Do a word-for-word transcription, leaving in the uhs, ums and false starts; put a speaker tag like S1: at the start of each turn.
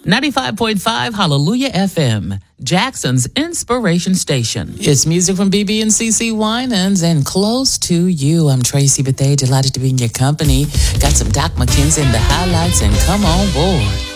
S1: ninety-five point five Hallelujah F M, Jackson's inspiration station. It's music from B B and C C Winans and Close to You. I'm Tracy Bethea, delighted to be in your company. Got some Doc McKenzie in the highlights, and come on board.